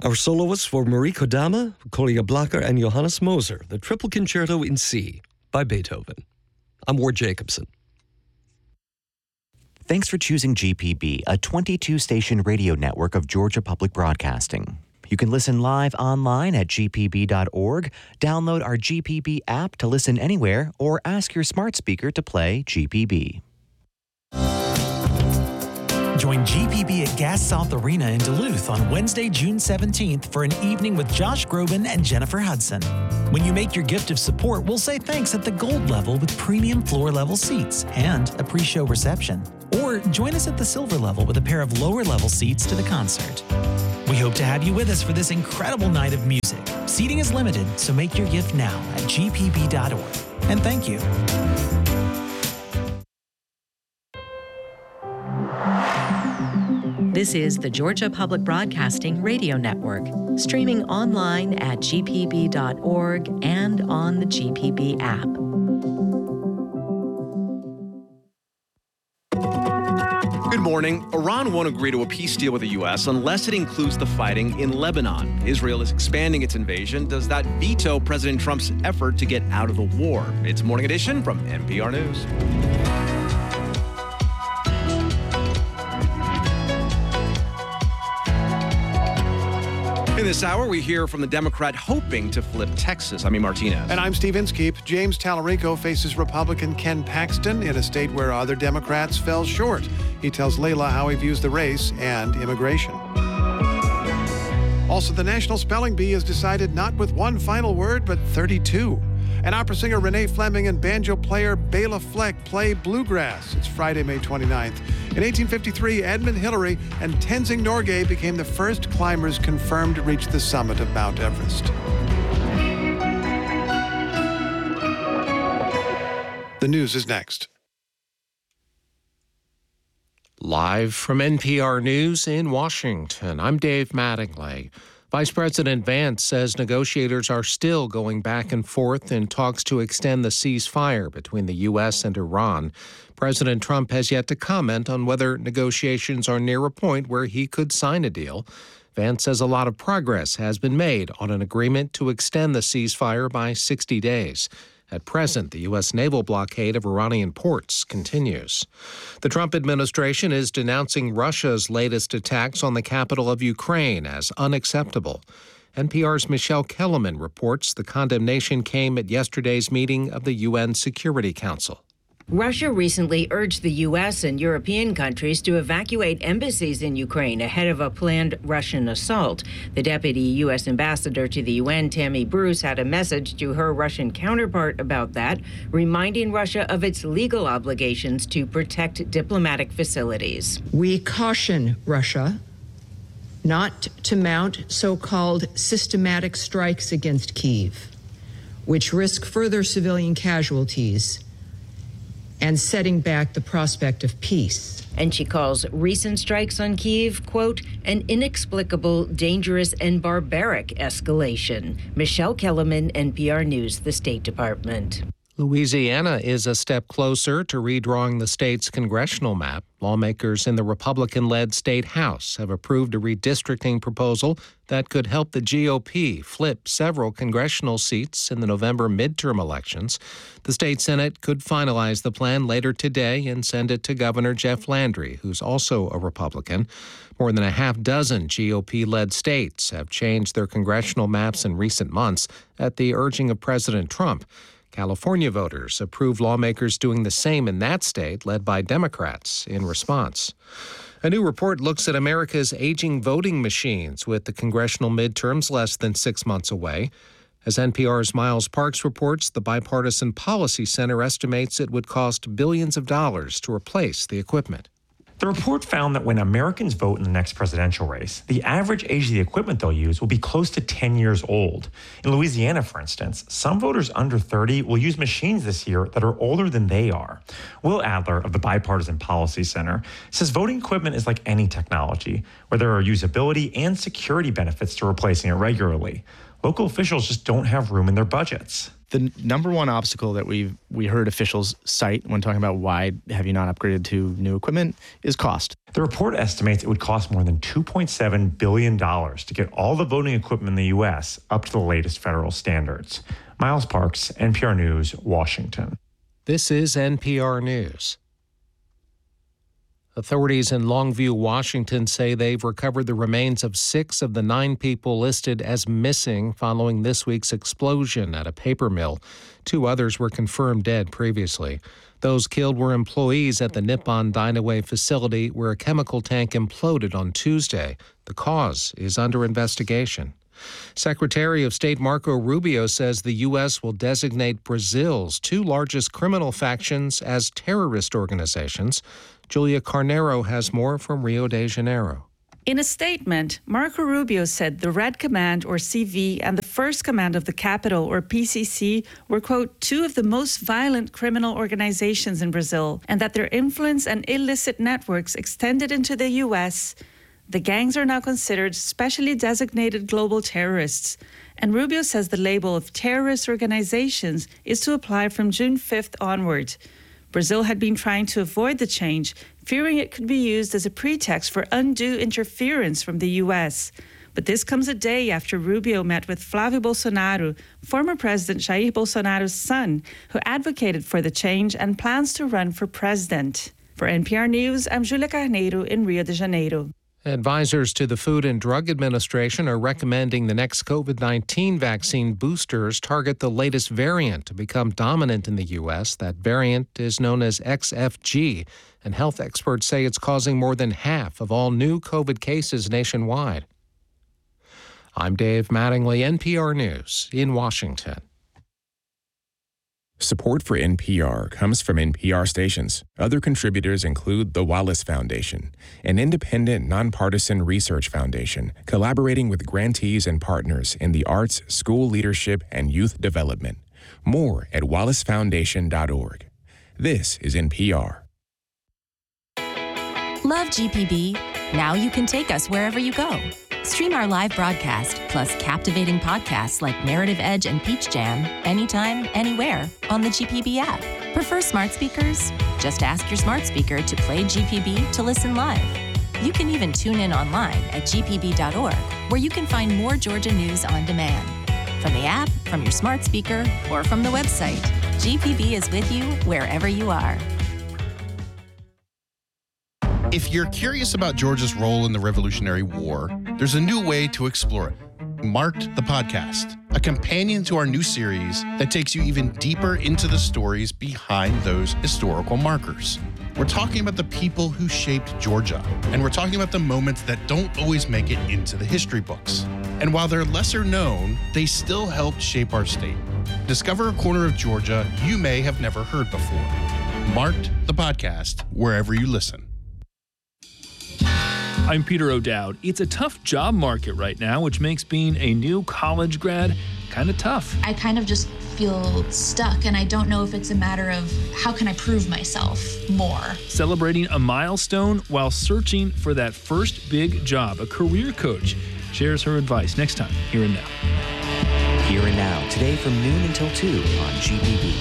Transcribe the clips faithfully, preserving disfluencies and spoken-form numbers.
Our soloists were Mariko Dama, Kolja Blacher, and Johannes Moser, the Triple Concerto in C by Beethoven. I'm Ward Jacobson. Thanks for choosing G P B, a twenty-two station radio network of Georgia Public Broadcasting. You can listen live online at g p b dot org, download our G P B app to listen anywhere, or ask your smart speaker to play G P B. Join G P B at Gas South Arena in Duluth on Wednesday, June seventeenth for an evening with Josh Groban and Jennifer Hudson. When you make your gift of support, we'll say thanks at the gold level with premium floor-level seats and a pre-show reception. Or join us at the silver level with a pair of lower-level seats to the concert. We hope to have you with us for this incredible night of music. Seating is limited, so make your gift now at g p b dot org. And thank you. This is the Georgia Public Broadcasting Radio Network, streaming online at g p b dot org and on the G P B app. Good morning. Iran won't agree to a peace deal with the U S unless it includes the fighting in Lebanon. Israel is expanding its invasion. Does that veto President Trump's effort to get out of the war? It's Morning Edition from N P R News. In this hour, we hear from the Democrat hoping to flip Texas. I'm E. Martinez. And I'm Steve Inskeep. James Tallarico faces Republican Ken Paxton in a state where other Democrats fell short. He tells Layla how he views the race and immigration. Also, the National Spelling Bee has decided not with one final word, but thirty-two. And opera singer Renee Fleming and banjo player Bela Fleck play bluegrass. It's Friday, May twenty-ninth. In eighteen fifty-three, Edmund Hillary and Tenzing Norgay became the first climbers confirmed to reach the summit of Mount Everest. The news is next. Live from N P R News in Washington, I'm Dave Mattingly. Vice President Vance says negotiators are still going back and forth in talks to extend the ceasefire between the U S and Iran. President Trump has yet to comment on whether negotiations are near a point where he could sign a deal. Vance says a lot of progress has been made on an agreement to extend the ceasefire by sixty days. At present, the U S naval blockade of Iranian ports continues. The Trump administration is denouncing Russia's latest attacks on the capital of Ukraine as unacceptable. N P R's Michelle Kellerman reports the condemnation came at yesterday's meeting of the U N Security Council. Russia recently urged the U S and European countries to evacuate embassies in Ukraine ahead of a planned Russian assault. The deputy U S ambassador to the U N, Tammy Bruce, had a message to her Russian counterpart about that, reminding Russia of its legal obligations to protect diplomatic facilities. We caution Russia not to mount so-called systematic strikes against Kyiv, which risk further civilian casualties and setting back the prospect of peace. And she calls recent strikes on Kyiv, quote, an inexplicable, dangerous, and barbaric escalation. Michelle Kellerman, N P R News, the State Department. Louisiana is a step closer to redrawing the state's congressional map. Lawmakers in the Republican-led state House have approved a redistricting proposal that could help the G O P flip several congressional seats in the November midterm elections. The state Senate could finalize the plan later today and send it to Governor Jeff Landry, who's also a Republican. More than a half dozen G O P-led states have changed their congressional maps in recent months at the urging of President Trump. California voters approved lawmakers doing the same in that state, led by Democrats, in response. A new report looks at America's aging voting machines with the congressional midterms less than six months away. As N P R's Miles Parks reports, the Bipartisan Policy Center estimates it would cost billions of dollars to replace the equipment. The report found that when Americans vote in the next presidential race, the average age of the equipment they'll use will be close to ten years old. In Louisiana, for instance, some voters under thirty will use machines this year that are older than they are. Will Adler of the Bipartisan Policy Center says voting equipment is like any technology, where there are usability and security benefits to replacing it regularly. local officials just don't have room in their budgets. The number one obstacle that we we heard officials cite when talking about why have you not upgraded to new equipment is cost. The report estimates it would cost more than two point seven billion dollars to get all the voting equipment in the U S up to the latest federal standards. Miles Parks, N P R News, Washington. This is N P R News. Authorities in Longview, Washington say they've recovered the remains of six of the nine people listed as missing following this week's explosion at a paper mill. Two others were confirmed dead previously. Those killed were employees at the Nippon Dynaway facility where a chemical tank imploded on Tuesday. The cause is under investigation. Secretary of State Marco Rubio says the U S will designate Brazil's two largest criminal factions as terrorist organizations. Julia Carnero has more from Rio de Janeiro. In a statement, Marco Rubio said the Red Command, or C V, and the First Command of the Capital, or P C C, were, quote, two of the most violent criminal organizations in Brazil, and that their influence and illicit networks extended into the U S. The gangs are now considered specially designated global terrorists, and Rubio says the label of terrorist organizations is to apply from June fifth onward. Brazil had been trying to avoid the change, fearing it could be used as a pretext for undue interference from the U S. But this comes a day after Rubio met with Flávio Bolsonaro, former President Jair Bolsonaro's son, who advocated for the change and plans to run for president. For N P R News, I'm Julia Carneiro in Rio de Janeiro. Advisors to the Food and Drug Administration are recommending the next COVID nineteen vaccine boosters target the latest variant to become dominant in the U S. That variant is known as X F G, and health experts say it's causing more than half of all new COVID cases nationwide. I'm Dave Mattingly, N P R News in Washington. Support for N P R comes from N P R stations. Other contributors include the Wallace Foundation, an independent, nonpartisan research foundation collaborating with grantees and partners in the arts, school leadership, and youth development. More at wallace foundation dot org. This is N P R. Love G P B? Now you can take us wherever you go. Stream our live broadcast, plus captivating podcasts like Narrative Edge and Peach Jam, anytime, anywhere, on the G P B app. Prefer smart speakers? Just ask your smart speaker to play G P B to listen live. You can even tune in online at G P B dot org, where you can find more Georgia news on demand. From the app, from your smart speaker, or from the website, G P B is with you wherever you are. If you're curious about Georgia's role in the Revolutionary War, there's a new way to explore it. Marked the Podcast, a companion to our new series that takes you even deeper into the stories behind those historical markers. We're talking about the people who shaped Georgia, and we're talking about the moments that don't always make it into the history books. And while they're lesser known, they still helped shape our state. Discover a corner of Georgia you may have never heard before. Marked the Podcast, wherever you listen. I'm Peter O'Dowd. It's a tough job market right now, which makes being a new college grad kind of tough. I kind of just feel stuck, and I don't know if it's a matter of how can I prove myself more. Celebrating a milestone while searching for that first big job, a career coach shares her advice next time, Here and Now. Here and Now, today from noon until two on G P B.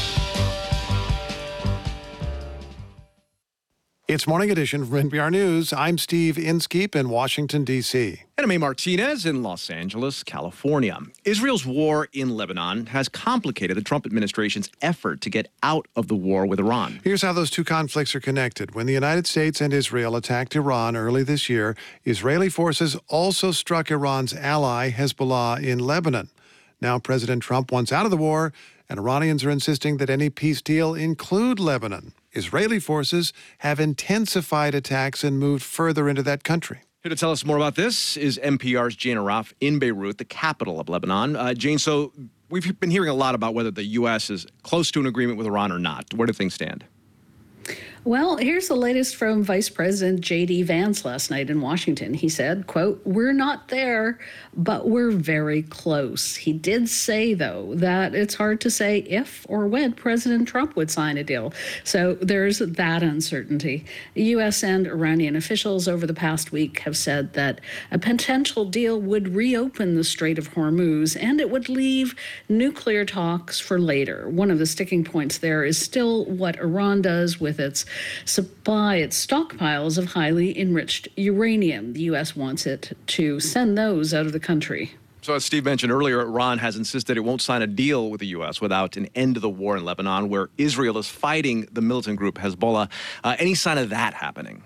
It's Morning Edition from N P R News. I'm Steve Inskeep in Washington, D C And I'm A. Martinez in Los Angeles, California. Israel's war in Lebanon has complicated the Trump administration's effort to get out of the war with Iran. Here's how those two conflicts are connected. When the United States and Israel attacked Iran early this year, Israeli forces also struck Iran's ally, Hezbollah, in Lebanon. Now President Trump wants out of the war, and Iranians are insisting that any peace deal include Lebanon. Israeli forces have intensified attacks and moved further into that country. Here to tell us more about this is N P R's Jane Arraf in Beirut, the capital of Lebanon. Uh, Jane, so we've been hearing a lot about whether the U S is close to an agreement with Iran or not. Where do things stand? Well, here's the latest from Vice President J D Vance last night in Washington. He said, quote, "We're not there, but we're very close." He did say, though, that it's hard to say if or when President Trump would sign a deal. So there's that uncertainty. The U S and Iranian officials over the past week have said that a potential deal would reopen the Strait of Hormuz, and it would leave nuclear talks for later. One of the sticking points there is still what Iran does with its supply, its stockpiles of highly enriched uranium. The U S wants it to send those out of the country. So as Steve mentioned earlier, Iran has insisted it won't sign a deal with the U S without an end to the war in Lebanon, where Israel is fighting the militant group Hezbollah. Uh, any sign of that happening?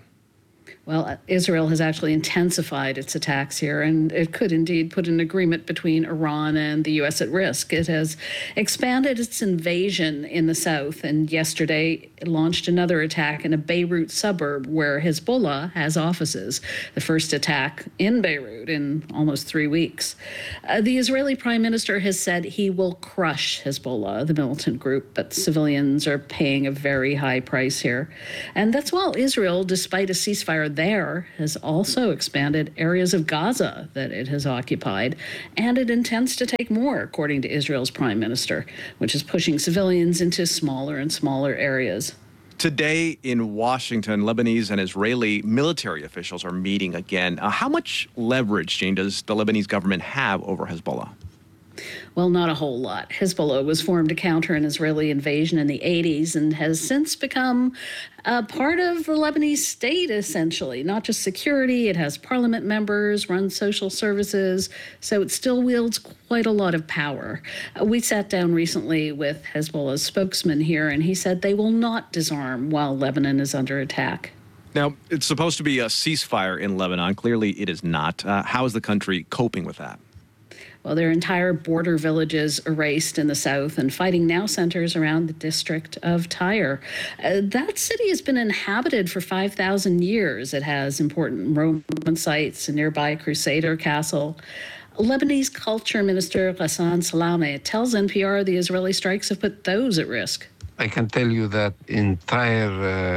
Well, Israel has actually intensified its attacks here, and it could indeed put an agreement between Iran and the U S at risk. It has expanded its invasion in the south, and yesterday it launched another attack in a Beirut suburb where Hezbollah has offices. The first attack in Beirut in almost three weeks. Uh, the Israeli prime minister has said he will crush Hezbollah, the militant group, but civilians are paying a very high price here. And that's while Israel, despite a ceasefire there, has also expanded areas of Gaza that it has occupied, and it intends to take more, according to Israel's prime minister, which is pushing civilians into smaller and smaller areas. Today in Washington, Lebanese and Israeli military officials are meeting again. Uh, how much leverage, Jane, does the Lebanese government have over Hezbollah? Well, not a whole lot. Hezbollah was formed to counter an Israeli invasion in the eighties and has since become a part of the Lebanese state, essentially. Not just security, it has parliament members, runs social services, so it still wields quite a lot of power. Uh, we sat down recently with Hezbollah's spokesman here, and he said they will not disarm while Lebanon is under attack. Now, it's supposed to be a ceasefire in Lebanon. Clearly, it is not. Uh, how is the country coping with that? Well, their entire border villages erased in the south, and fighting now centers around the district of Tyre. Uh, that city has been inhabited for five thousand years. It has important Roman sites, a nearby Crusader castle. Lebanese culture minister Ghassan Salameh tells N P R the Israeli strikes have put those at risk. I can tell you that in Tyre,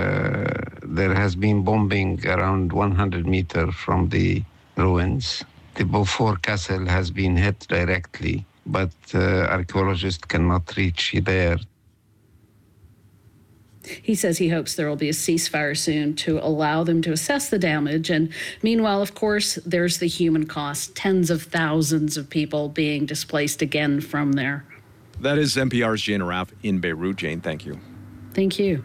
uh, there has been bombing around one hundred meters from the ruins. The Beaufort Castle has been hit directly, but uh, archaeologists cannot reach there. He says he hopes there will be a ceasefire soon to allow them to assess the damage. And meanwhile, of course, there's the human cost, tens of thousands of people being displaced again from there. That is N P R's Jane Arraf in Beirut. Jane, thank you. Thank you.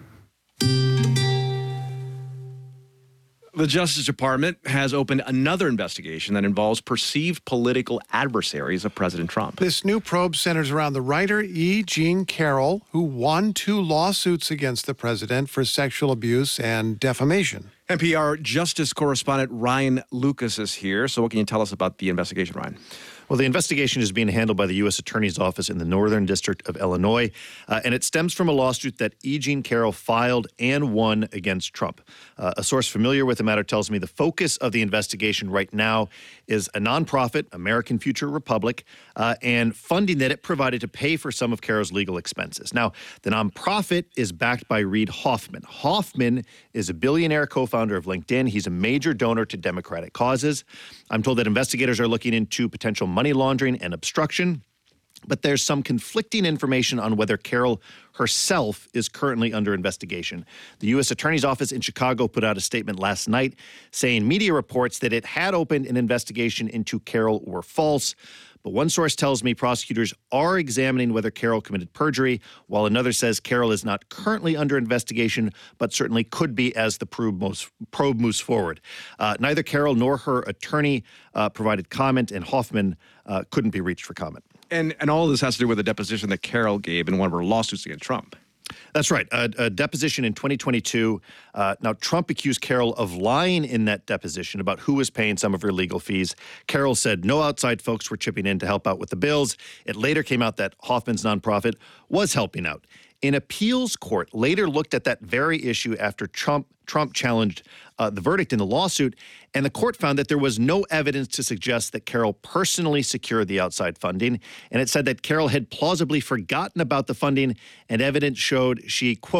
The Justice Department has opened another investigation that involves perceived political adversaries of President Trump. This new probe centers around the writer E. Jean Carroll, who won two lawsuits against the president for sexual abuse and defamation. N P R Justice correspondent Ryan Lucas is here. So what can you tell us about the investigation, Ryan? Well, the investigation is being handled by the U S Attorney's Office in the Northern District of Illinois, uh, and it stems from a lawsuit that E. Jean Carroll filed and won against Trump. Uh, a source familiar with the matter tells me the focus of the investigation right now is a nonprofit, American Future Republic, uh, and funding that it provided to pay for some of Carroll's legal expenses. Now, the nonprofit is backed by Reid Hoffman. Hoffman is a billionaire co-founder of LinkedIn. He's a major donor to Democratic causes. I'm told that investigators are looking into potential money laundering and obstruction, but there's some conflicting information on whether Carroll herself is currently under investigation. The U S Attorney's Office in Chicago put out a statement last night saying media reports that it had opened an investigation into Carroll were false. But one source tells me prosecutors are examining whether Carroll committed perjury, while another says Carroll is not currently under investigation, but certainly could be as the probe moves, probe moves forward. Uh, neither Carroll nor her attorney uh, provided comment, and Hoffman uh, couldn't be reached for comment. And and all of this has to do with a deposition that Carroll gave in one of her lawsuits against Trump. That's right. A, a deposition in twenty twenty-two. Uh, now, Trump accused Carroll of lying in that deposition about who was paying some of her legal fees. Carroll said no outside folks were chipping in to help out with the bills. It later came out that Hoffman's nonprofit was helping out. An appeals court later looked at that very issue after Trump Trump challenged uh, the verdict in the lawsuit, and the court found that there was no evidence to suggest that Carroll personally secured the outside funding, and it said that Carroll had plausibly forgotten about the funding, and evidence showed she, quote,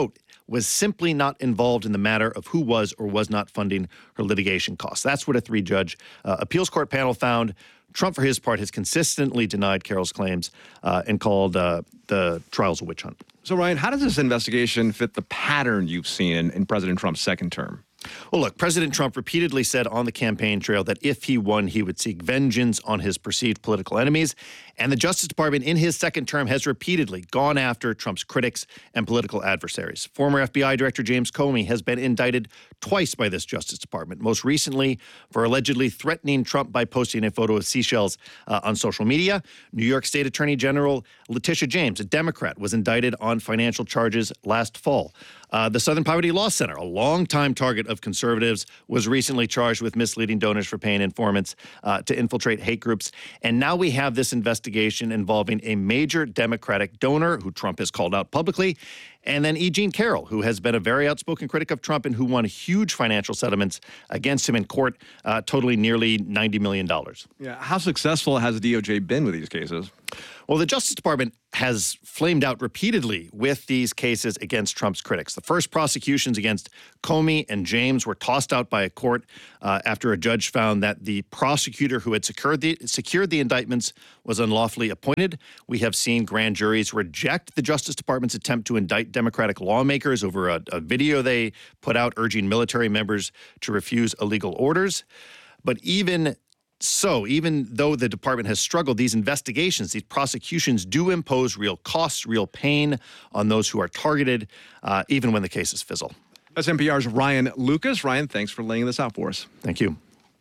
was simply not involved in the matter of who was or was not funding her litigation costs. That's what a three-judge uh, appeals court panel found. Trump, for his part, has consistently denied Carroll's claims uh, and called uh, the trials a witch hunt. So, Ryan, how does this investigation fit the pattern you've seen in, in President Trump's second term? Well, look, President Trump repeatedly said on the campaign trail that if he won, he would seek vengeance on his perceived political enemies. And the Justice Department in his second term has repeatedly gone after Trump's critics and political adversaries. Former F B I Director James Comey has been indicted twice by this Justice Department, most recently for allegedly threatening Trump by posting a photo of seashells uh, on social media. New York State Attorney General Letitia James, a Democrat, was indicted on financial charges last fall. Uh, the Southern Poverty Law Center, a longtime target of conservatives, was recently charged with misleading donors for paying informants uh, to infiltrate hate groups. And now we have this investigation involving a major Democratic donor who Trump has called out publicly, and then E. Jean Carroll, who has been a very outspoken critic of Trump and who won huge financial settlements against him in court, uh, totaling nearly ninety million dollars. Yeah, how successful has the D O J been with these cases? Well, the Justice Department has flamed out repeatedly with these cases against Trump's critics. The first prosecutions against Comey and James were tossed out by a court uh, after a judge found that the prosecutor who had secured the, secured the indictments was unlawfully appointed. We have seen grand juries reject the Justice Department's attempt to indict Democratic lawmakers over a, a video they put out urging military members to refuse illegal orders. But even So even though the department has struggled, these investigations, these prosecutions do impose real costs, real pain on those who are targeted, uh, even when the cases fizzle. That's N P R's Ryan Lucas. Ryan, thanks for laying this out for us. Thank you.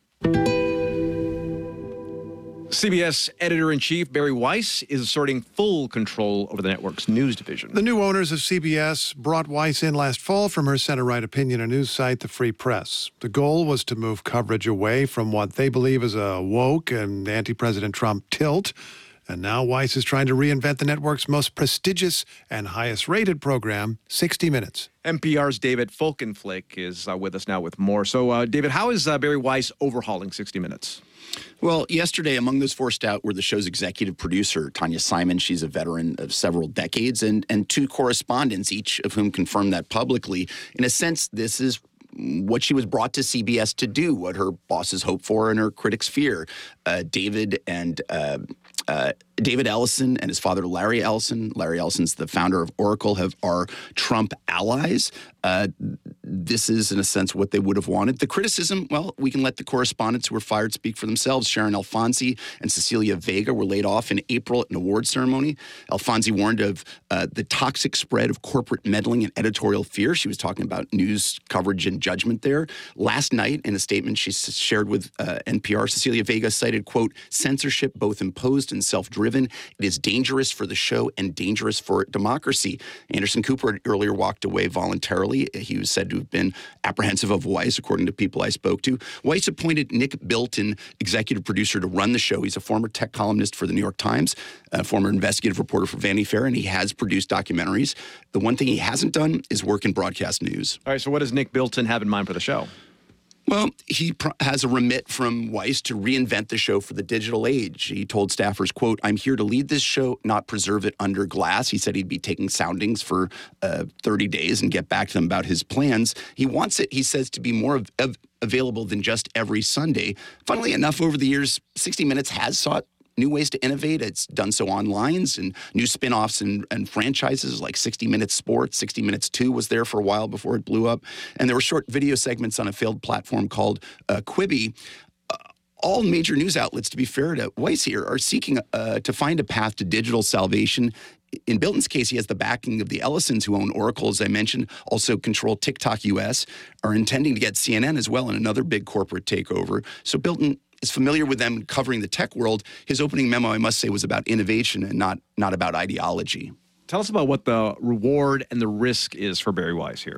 C B S editor-in-chief Bari Weiss is asserting full control over the network's news division. The new owners of C B S brought Weiss in last fall from her center-right opinion and news site, The Free Press. The goal was to move coverage away from what they believe is a woke and anti-President Trump tilt. And now Weiss is trying to reinvent the network's most prestigious and highest-rated program, sixty minutes. N P R's David Folkenflik is uh, with us now with more. So, uh, David, how is uh, Bari Weiss overhauling sixty minutes? Well, yesterday, among those forced out were the show's executive producer, Tanya Simon. She's a veteran of several decades, and, and two correspondents, each of whom confirmed that publicly. In a sense, this is what she was brought to C B S to do, what her bosses hope for and her critics fear. Uh, David and uh, uh, David Ellison and his father, Larry Ellison. Larry Ellison's the founder of Oracle, have are Trump allies. Uh, this is, in a sense, what they would have wanted. The criticism, well, we can let the correspondents who were fired speak for themselves. Sharon Alfonsi and Cecilia Vega were laid off in April at an awards ceremony. Alfonsi warned of uh, the toxic spread of corporate meddling and editorial fear. She was talking about news coverage and judgment there. Last night, in a statement she shared with uh, N P R, Cecilia Vega cited, quote, censorship both imposed and self-driven. It is dangerous for the show and dangerous for democracy. Anderson Cooper had earlier walked away voluntarily. He was said to have been apprehensive of Weiss, according to people I spoke to. Weiss appointed Nick Bilton, executive producer, to run the show. He's a former tech columnist for the New York Times, a former investigative reporter for Vanity Fair, and he has produced documentaries. The one thing he hasn't done is work in broadcast news. All right, so what does Nick Bilton have in mind for the show? Well, he pr- has a remit from Weiss to reinvent the show for the digital age. He told staffers, quote, I'm here to lead this show, not preserve it under glass. He said he'd be taking soundings for uh, thirty days and get back to them about his plans. He wants it, he says, to be more of, of available than just every Sunday. Funnily enough, over the years, sixty minutes has sought new ways to innovate. It's done so online, and new spin-offs and, and franchises like sixty minutes Sports. sixty minutes two was there for a while before it blew up. And there were short video segments on a failed platform called uh, Quibi. Uh, all major news outlets, to be fair to Weiss here, are seeking uh, to find a path to digital salvation. In Bilton's case, he has the backing of the Ellisons, who own Oracle, as I mentioned, also control TikTok U S, are intending to get C N N as well in another big corporate takeover. So Bilton is familiar with them covering the tech world. His opening memo, I must say, was about innovation and not not about ideology. Tell us about what the reward and the risk is for Bari Weiss here.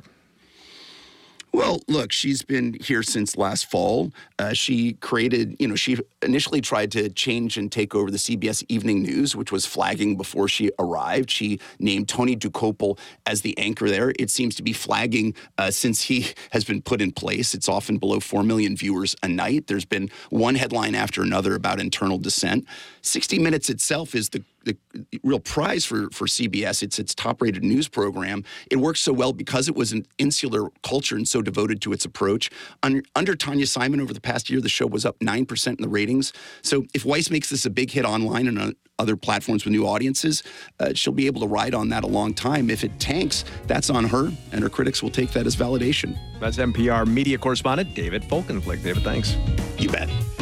Well, look, she's been here since last fall. Uh, she created, you know, she initially tried to change and take over the C B S Evening News, which was flagging before she arrived. She named Tony Dokoupil as the anchor there. It seems to be flagging uh, since he has been put in place. It's often below four million viewers a night. There's been one headline after another about internal dissent. sixty minutes itself is the the real prize for, for C B S. It's its top-rated news program. It works so well because it was an insular culture and so devoted to its approach. Under, under Tanya Simon over the past year, the show was up nine percent in the ratings. So if Weiss makes this a big hit online and on other platforms with new audiences, uh, she'll be able to ride on that a long time. If it tanks, that's on her, and her critics will take that as validation. That's N P R media correspondent David Folkenflik. David, thanks. You bet.